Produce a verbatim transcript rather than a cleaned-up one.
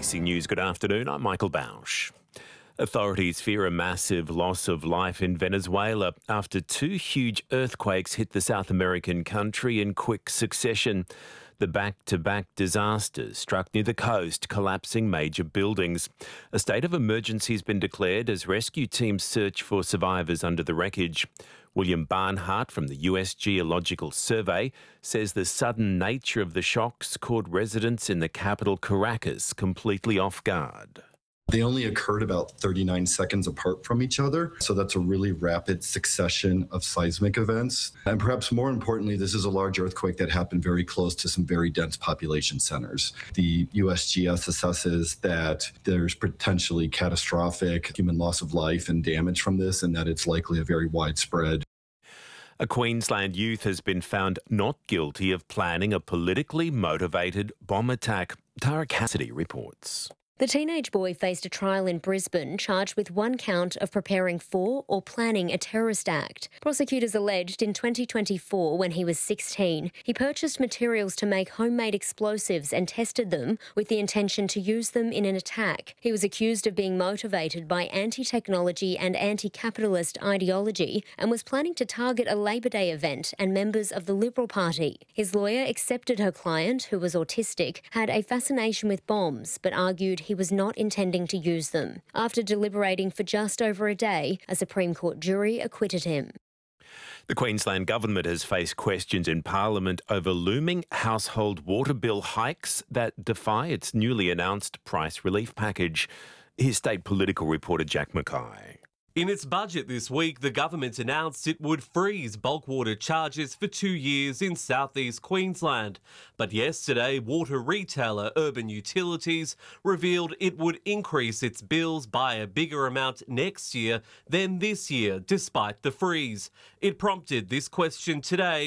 C News, good afternoon. I'm Michael Bausch. Authorities fear a massive loss of life in Venezuela after two huge earthquakes hit the South American country in quick succession. The back-to-back disasters struck near the coast, collapsing major buildings. A state of emergency has been declared as rescue teams search for survivors under the wreckage. William Barnhart from the U S Geological Survey says the sudden nature of the shocks caught residents in the capital Caracas completely off guard. They only occurred about thirty-nine seconds apart from each other, so that's a really rapid succession of seismic events. And perhaps more importantly, this is a large earthquake that happened very close to some very dense population centers. The U S G S assesses that there's potentially catastrophic human loss of life and damage from this, and that it's likely a very widespread. A Queensland youth has been found not guilty of planning a politically motivated bomb attack. Tara Cassidy reports. The teenage boy faced a trial in Brisbane charged with one count of preparing for or planning a terrorist act. Prosecutors alleged in twenty twenty-four, when he was sixteen, he purchased materials to make homemade explosives and tested them with the intention to use them in an attack. He was accused of being motivated by anti-technology and anti-capitalist ideology and was planning to target a Labor Day event and members of the Liberal Party. His lawyer accepted her client, who was autistic, had a fascination with bombs, but argued he was not intending to use them. After deliberating for just over a day, a Supreme Court jury acquitted him. The Queensland Government has faced questions in Parliament over looming household water bill hikes that defy its newly announced price relief package. Here's State Political reporter Jack Mackay. In its budget this week, the government announced it would freeze bulk water charges for two years in southeast Queensland. But yesterday, water retailer Urban Utilities revealed it would increase its bills by a bigger amount next year than this year, despite the freeze. It prompted this question today.